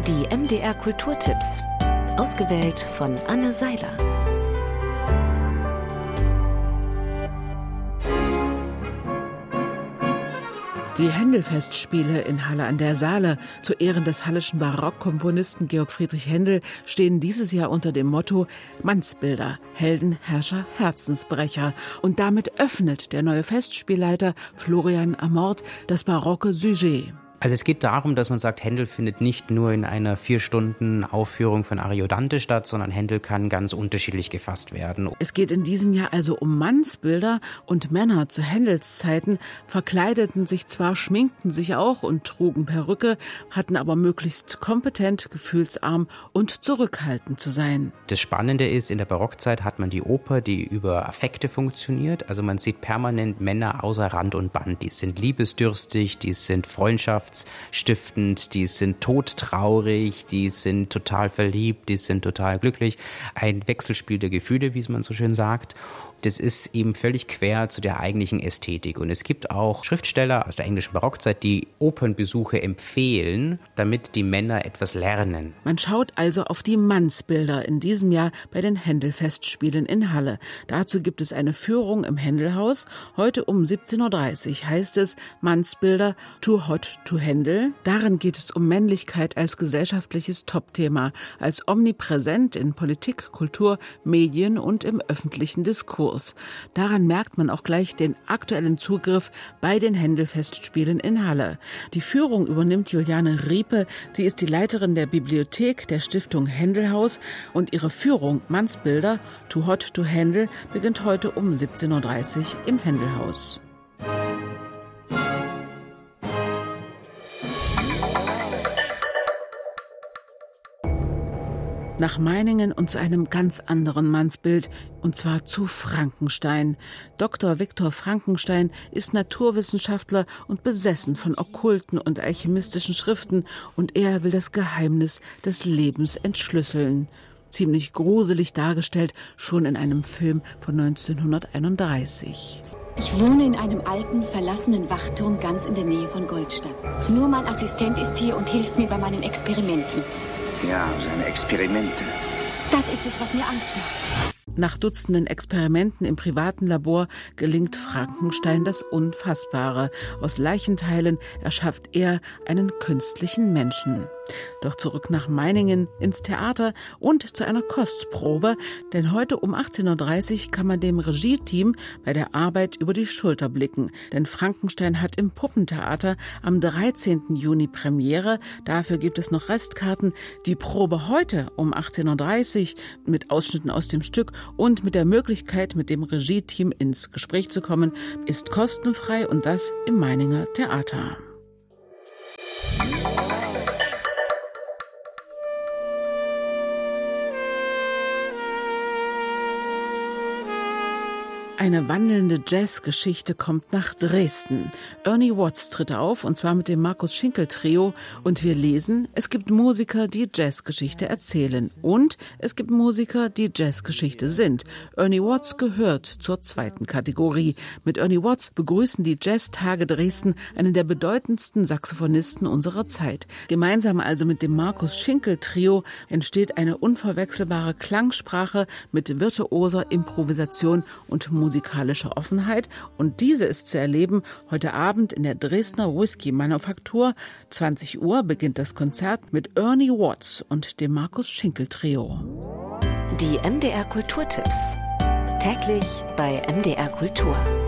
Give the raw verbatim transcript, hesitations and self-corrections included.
Die M D R Kulturtipps. Ausgewählt von Anne Seiler. Die Händel-Festspiele in Halle an der Saale zu Ehren des halleschen Barockkomponisten Georg Friedrich Händel stehen dieses Jahr unter dem Motto Mannsbilder, Helden, Herrscher, Herzensbrecher. Und damit öffnet der neue Festspielleiter Florian Amort das barocke Sujet. Also es geht darum, dass man sagt, Händel findet nicht nur in einer vier Stunden Aufführung von Ariodante statt, sondern Händel kann ganz unterschiedlich gefasst werden. Es geht in diesem Jahr also um Mannsbilder, und Männer zu Händels Zeiten verkleideten sich zwar, schminkten sich auch und trugen Perücke, hatten aber möglichst kompetent, gefühlsarm und zurückhaltend zu sein. Das Spannende ist, in der Barockzeit hat man die Oper, die über Affekte funktioniert. Also man sieht permanent Männer außer Rand und Band. Die sind liebesdürstig, die sind freundschaftsstiftend, die sind todtraurig, die sind total verliebt, die sind total glücklich. Ein Wechselspiel der Gefühle, wie es man so schön sagt. Das ist eben völlig quer zu der eigentlichen Ästhetik. Und es gibt auch Schriftsteller aus der englischen Barockzeit, die Opernbesuche empfehlen, damit die Männer etwas lernen. Man schaut also auf die Mannsbilder in diesem Jahr bei den Händel-Festspielen in Halle. Dazu gibt es eine Führung im Händelhaus. Heute um siebzehn Uhr dreißig heißt es Mannsbilder Too Hot to Handle. Darin geht es um Männlichkeit als gesellschaftliches Topthema, als omnipräsent in Politik, Kultur, Medien und im öffentlichen Diskurs. Daran merkt man auch gleich den aktuellen Zugriff bei den Händel-Festspielen in Halle. Die Führung übernimmt Juliane Riepe. Sie ist die Leiterin der Bibliothek der Stiftung Händelhaus, und ihre Führung Mannsbilder Too Hot to Handle beginnt heute um siebzehn Uhr dreißig im Händelhaus. Nach Meiningen und zu einem ganz anderen Mannsbild, und zwar zu Frankenstein. Doktor Viktor Frankenstein ist Naturwissenschaftler und besessen von okkulten und alchemistischen Schriften, und er will das Geheimnis des Lebens entschlüsseln. Ziemlich gruselig dargestellt, schon in einem Film von neunzehnhunderteinunddreißig. Ich wohne in einem alten, verlassenen Wachturm ganz in der Nähe von Goldstadt. Nur mein Assistent ist hier und hilft mir bei meinen Experimenten. Ja, seine Experimente. Das ist es, was mir Angst macht. Nach Dutzenden Experimenten im privaten Labor gelingt Frankenstein das Unfassbare. Aus Leichenteilen erschafft er einen künstlichen Menschen. Doch zurück nach Meiningen ins Theater und zu einer Kostprobe, denn heute um achtzehn Uhr dreißig kann man dem Regie-Team bei der Arbeit über die Schulter blicken. Denn Frankenstein hat im Puppentheater am dreizehnten Juni Premiere. Dafür gibt es noch Restkarten. Die Probe heute um achtzehn Uhr dreißig mit Ausschnitten aus dem Stück und mit der Möglichkeit, mit dem Regie-Team ins Gespräch zu kommen, ist kostenfrei, und das im Meininger Theater. Eine wandelnde Jazzgeschichte kommt nach Dresden. Ernie Watts tritt auf, und zwar mit dem Markus Schinkel Trio. Und wir lesen, es gibt Musiker, die Jazzgeschichte erzählen. Und es gibt Musiker, die Jazzgeschichte sind. Ernie Watts gehört zur zweiten Kategorie. Mit Ernie Watts begrüßen die Jazztage Dresden einen der bedeutendsten Saxophonisten unserer Zeit. Gemeinsam also mit dem Markus Schinkel Trio entsteht eine unverwechselbare Klangsprache mit virtuoser Improvisation und Musik. musikalische Offenheit, und diese ist zu erleben heute Abend in der Dresdner Whisky-Manufaktur. zwanzig Uhr beginnt das Konzert mit Ernie Watts und dem Markus Schinkel Trio. Die M D R Kulturtipps. Täglich bei M D R Kultur.